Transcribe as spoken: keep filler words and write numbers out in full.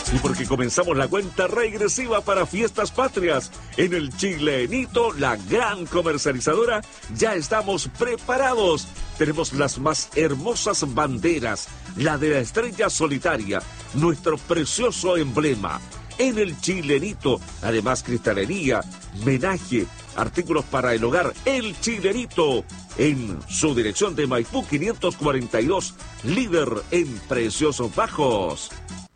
Y porque comenzamos la cuenta regresiva para Fiestas Patrias, en el Chilenito, la gran comercializadora, ya estamos preparados. Tenemos las más hermosas banderas, la de la estrella solitaria, nuestro precioso emblema. En el Chilenito, además cristalería, menaje, artículos para el hogar, el Chilenito, en su dirección de Maipú quinientos cuarenta y dos, líder en precios bajos.